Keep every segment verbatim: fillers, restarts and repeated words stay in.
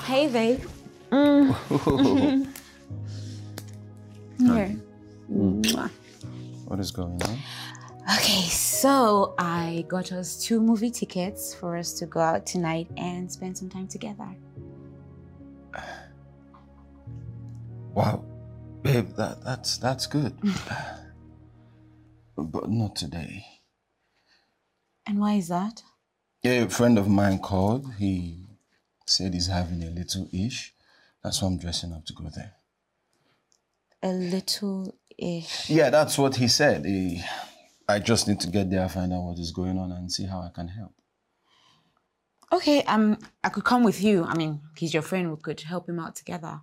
Hey, babe. Mm. Here. Mm. What is going on? Okay, so I got us two movie tickets for us to go out tonight and spend some time together. Wow, babe, that that's that's good. But not today. And why is that? Yeah, a friend of mine called. He said he's having a little ish. That's why I'm dressing up to go there. A little-ish. Yeah, that's what he said. He, I just need to get there, find out what is going on, and see how I can help. Okay, um, I could come with you. I mean, he's your friend. We could help him out together.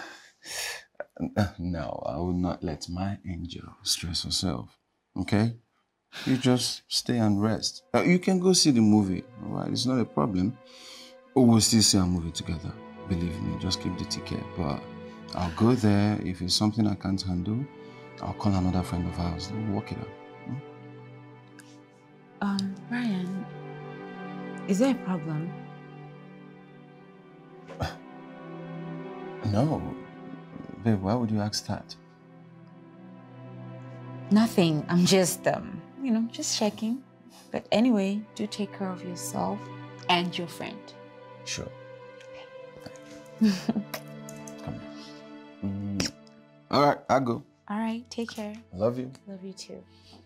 No, I will not let my angel stress herself. Okay? You just stay and rest. Uh, you can go see the movie, all right? It's not a problem. Oh, we'll still see a movie together. Believe me, just keep the ticket. But I'll go there. If it's something I can't handle, I'll call another friend of ours. We'll work it out. Hmm? Um, Brian, is there a problem? No. Babe, why would you ask that? Nothing. I'm just, um, you know, just checking. But anyway, do take care of yourself and your friend. Sure. Come here. Mm. All right, I'll go. All right, take care. Love you. Love you too.